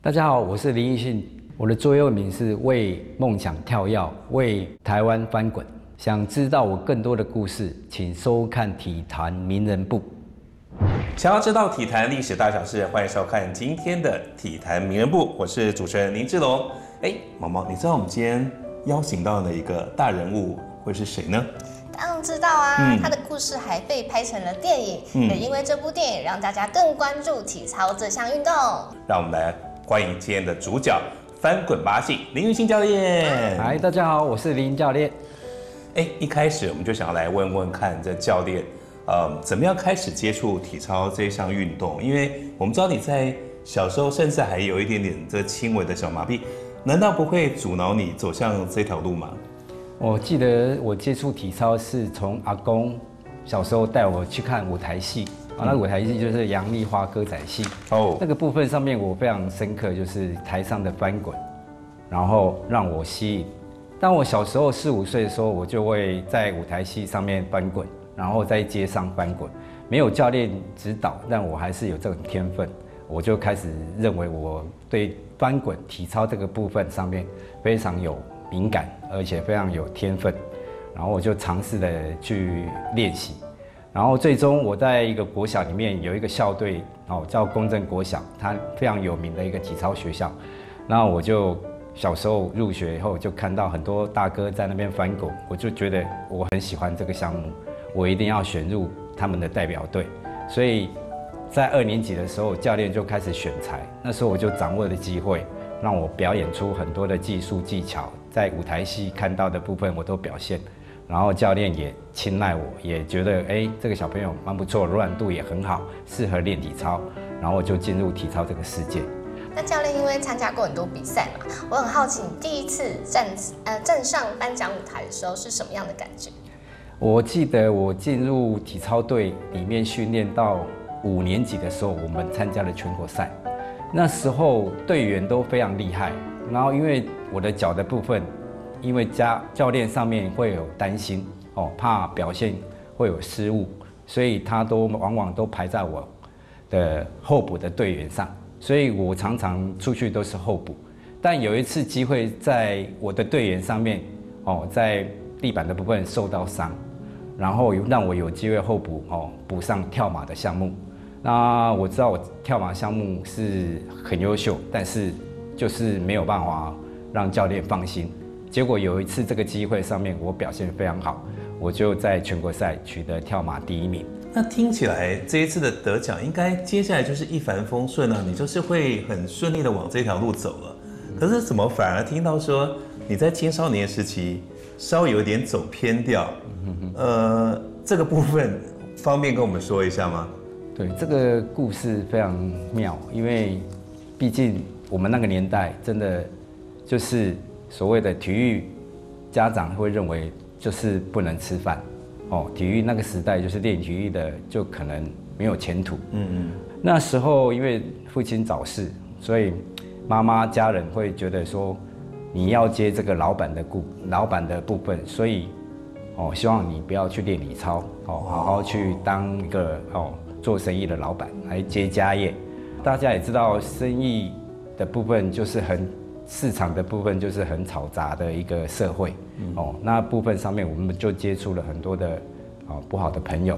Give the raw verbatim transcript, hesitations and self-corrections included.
大家好，我是林奕迅，我的座右铭是为梦想跳跃，为台湾翻滚。想知道我更多的故事，请收看体坛名人部。 想要知道体坛历史大小事，欢迎收看今天的体坛名人部，我是主持人林志龙。哎，毛毛，你知道我们今天邀请到的一个大人物会是谁呢？ 当然知道啊，嗯、他的故事还被拍成了电影，嗯、也因为这部电影让大家更关注体操这项运动。 让我们来欢迎今天的主角翻滚吧系林育信教练。 嗨，大家好，我是林教练。 哎，一开始我们就想要来问问看，这教练，呃，怎么样开始接触体操这项运动？因为我们知道你在小时候甚至还有一点点这轻微的小麻痹，难道不会阻挠你走向这条路吗？ 我记得我接触体操是从阿公小时候带我去看舞台戏。啊，那舞台戏就是杨丽花歌仔戏哦，那个部分上面我非常深刻，就是台上的翻滚，然后让我吸引。当我小时候四五岁的时候，我就会在舞台戏上面翻滚，然后在街上翻滚，没有教练指导，但我还是有这种天分，我就开始认为我对翻滚体操这个部分上面非常有敏感，而且非常有天分，然后我就尝试的去练习。然后最终我在一个国小里面有一个校队哦，叫公正国小，它非常有名的一个体操学校。那我就小时候入学以后就看到很多大哥在那边翻滚，我就觉得我很喜欢这个项目，我一定要选入他们的代表队。所以在二年级的时候，教练就开始选材，那时候我就掌握了机会，让我表演出很多的技术技巧，在舞台戏看到的部分我都表现。然后教练也青睐我，也觉得哎，这个小朋友蛮不错，柔软度也很好，适合练体操，然后我就进入体操这个世界。 那教练因为参加过很多比赛嘛，我很好奇，你第一次站呃站上颁奖舞台的时候是什么样的感觉？ 我记得我进入体操队里面训练到五年级的时候，我们参加了全国赛，那时候队员都非常厉害，然后因为我的脚的部分。因为教教练上面会有担心哦，怕表现会有失误，所以他都往往都排在我的候补的队员上，所以我常常出去都是候补。但有一次机会，在我的队员上面哦，在地板的部分受到伤，然后让我有机会候补哦，补上跳马的项目。那我知道我跳马项目是很优秀，但是就是没有办法让教练放心。结果有一次这个机会上面我表现非常好，我就在全国赛取得跳马第一名。 那听起来这一次的得奖应该接下来就是一帆风顺啊，你就是会很顺利的往这条路走了。可是怎么反而听到说你在青少年时期稍微有点走偏掉？呃，这个部分方便跟我们说一下吗？ 对，这个故事非常妙，因为毕竟我们那个年代真的就是所谓的体育，家长会认为就是不能吃饭，哦，体育那个时代就是练体育的就可能没有前途。嗯嗯。那时候因为父亲早逝，所以妈妈家人会觉得说你要接这个老板的顾老板的部分，所以哦希望你不要去练体操，哦好好去当一个哦做生意的老板来接家业。大家也知道生意的部分就是很。市场的部分就是很嘈杂的一个社会，嗯、哦，那部分上面我们就接触了很多的哦不好的朋友，